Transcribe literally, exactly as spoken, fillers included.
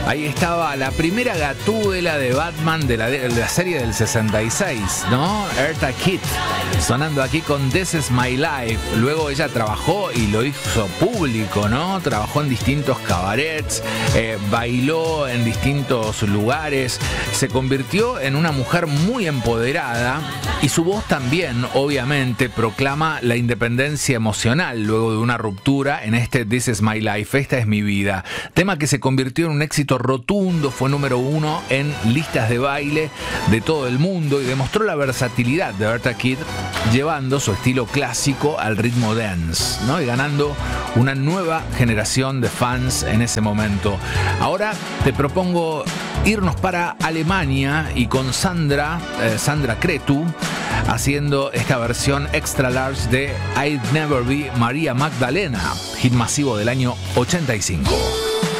Ahí estaba la primera gatúbela de Batman de la, de la serie del sesenta y seis, ¿no? Eartha Kitt, sonando aquí con This Is My Life. Luego ella trabajó y lo hizo público, ¿no? Trabajó en distintos cabarets, eh, bailó en distintos lugares, se convirtió en una mujer muy empoderada y su voz también, obviamente, proclama la independencia emocional luego de una ruptura en este This Is My Life, esta es mi vida. Tema que se convirtió en un éxito rotundo, fue número uno en listas de baile de todo el mundo y demostró la versatilidad de Eartha Kitt llevando su estilo clásico al ritmo dance, ¿no? Y ganando una nueva generación de fans en ese momento. Ahora te propongo irnos para Alemania y con Sandra, eh, Sandra Cretu, haciendo esta versión extra large de I'd Never Be María Magdalena, hit masivo del año ochenta y cinco.